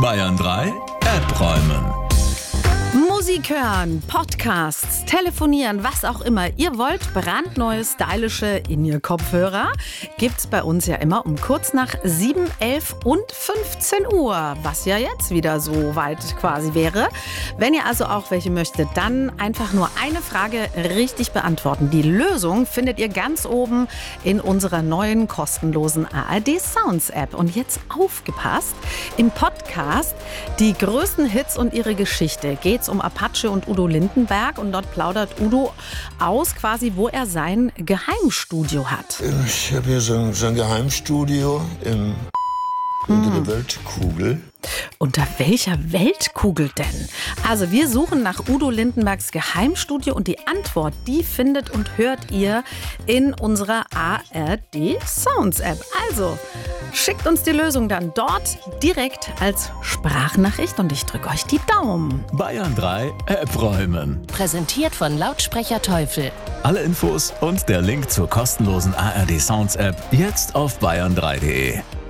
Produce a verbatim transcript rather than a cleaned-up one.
Bayern drei App räumen. Musik hören, Podcasts, telefonieren, was auch immer ihr wollt, brandneue, stylische In-Ear-Kopfhörer gibt's bei uns ja immer um kurz nach sieben, elf und fünfzehn Uhr, was ja jetzt wieder so weit quasi wäre. Wenn ihr also auch welche möchtet, dann einfach nur eine Frage richtig beantworten. Die Lösung findet ihr ganz oben in unserer neuen kostenlosen A R D Sounds App. Und jetzt aufgepasst, im Podcast die größten Hits und ihre Geschichte geht's um Apache und Udo Lindenberg, und dort plaudert Udo aus, quasi wo er sein Geheimstudio hat. Ich habe hier so ein, so ein Geheimstudio im, unter der Weltkugel. Unter welcher Weltkugel denn? Also wir suchen nach Udo Lindenbergs Geheimstudio, und die Antwort, die findet und hört ihr in unserer A R D Sounds App. Also schickt uns die Lösung dann dort direkt als Sprachnachricht, und ich drücke euch die Daumen. Bayern drei App räumen. Präsentiert von Lautsprecher Teufel. Alle Infos und der Link zur kostenlosen A R D Sounds App jetzt auf bayern drei punkt de.